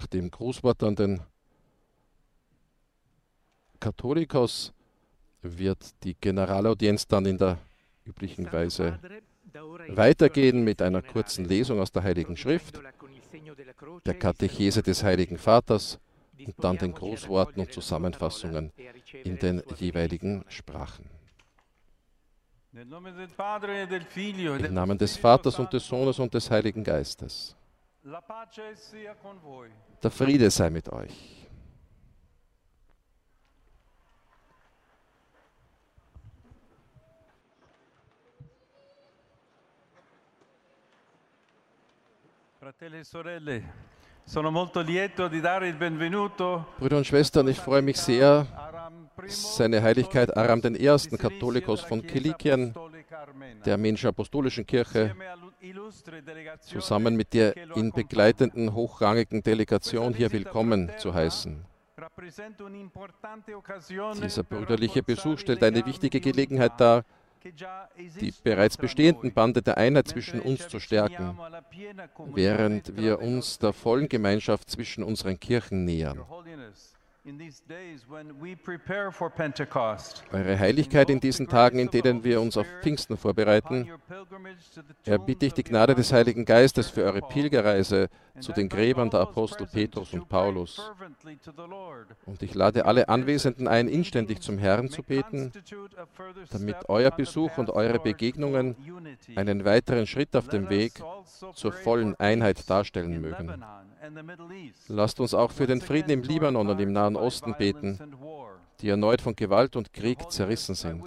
dem Grußwort an den Katholikos wird die Generalaudienz dann in der üblichen Weise weitergehen mit einer kurzen Lesung aus der Heiligen Schrift, der Katechese des Heiligen Vaters und dann den Grußworten und Zusammenfassungen in den jeweiligen Sprachen. Im Namen des Vaters und des Sohnes und des Heiligen Geistes. Der Friede sei mit euch. Fratelli e sorelle, sono molto lieto di dare il benvenuto. Brüder und Schwestern, ich freue mich sehr, seine Heiligkeit Aram I., Katholikos von Kilikien, der armenischen apostolischen Kirche, zusammen mit der ihn begleitenden hochrangigen Delegation hier willkommen zu heißen. Dieser brüderliche Besuch stellt eine wichtige Gelegenheit dar, die bereits bestehenden Bande der Einheit zwischen uns zu stärken, während wir uns der vollen Gemeinschaft zwischen unseren Kirchen nähern. Eure Heiligkeit, in diesen Tagen, in denen wir uns auf Pfingsten vorbereiten, erbitte ich die Gnade des Heiligen Geistes für eure Pilgerreise zu den Gräbern der Apostel Petrus und Paulus. Und ich lade alle Anwesenden ein, inständig zum Herrn zu beten, damit euer Besuch und eure Begegnungen einen weiteren Schritt auf dem Weg zur vollen Einheit darstellen mögen. Lasst uns auch für den Frieden im Libanon und im Nahen Osten beten, die erneut von Gewalt und Krieg zerrissen sind.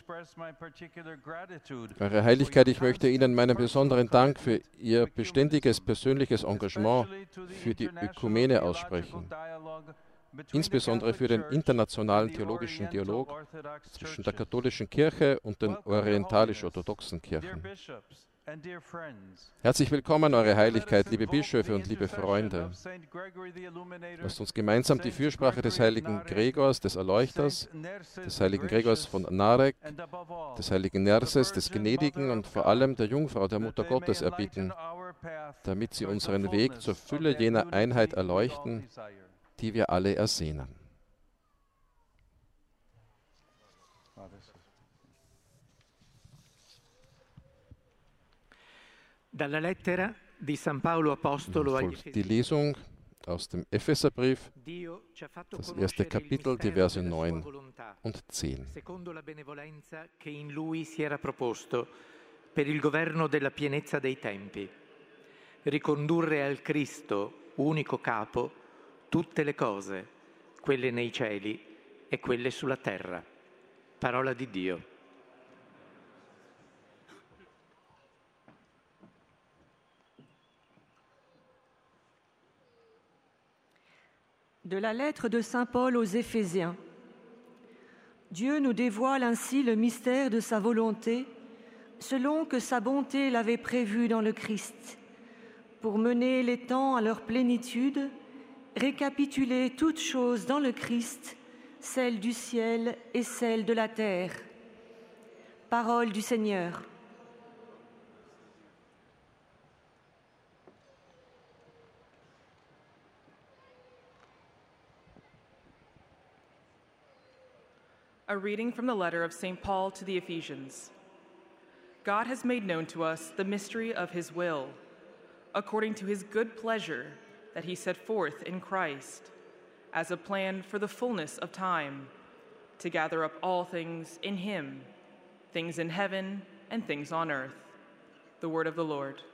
Eure Heiligkeit, ich möchte Ihnen meinen besonderen Dank für Ihr beständiges persönliches Engagement für die Ökumene aussprechen, insbesondere für den internationalen theologischen Dialog zwischen der katholischen Kirche und den orientalisch-orthodoxen Kirchen. Herzlich willkommen, Eure Heiligkeit, liebe Bischöfe und liebe Freunde. Lasst uns gemeinsam die Fürsprache des heiligen Gregors, des Erleuchters, des heiligen Gregors von Narek, des heiligen Nerses, des Gnädigen und vor allem der Jungfrau, der Mutter Gottes, erbitten, damit sie unseren Weg zur Fülle jener Einheit erleuchten, die wir alle ersehnen. Dalla lettera di San Paolo Apostolo agli Folgt die Lesung aus dem Epheserbrief, das erste Kapitel, die Verse 9 und 10. Secondo la benevolenza che in lui si era proposto per il governo della pienezza dei tempi, ricondurre al Cristo, unico capo, tutte le cose, quelle nei cieli e quelle sulla terra. Parola di Dio. De la lettre de Saint Paul aux Éphésiens. Dieu nous dévoile ainsi le mystère de sa volonté, selon que sa bonté l'avait prévu dans le Christ, pour mener les temps à leur plénitude, récapituler toutes choses dans le Christ, celles du ciel et celles de la terre. Parole du Seigneur. A reading from the letter of St. Paul to the Ephesians. God has made known to us the mystery of his will, according to his good pleasure that he set forth in Christ, as a plan for the fullness of time, to gather up all things in him, things in heaven and things on earth. The word of the Lord.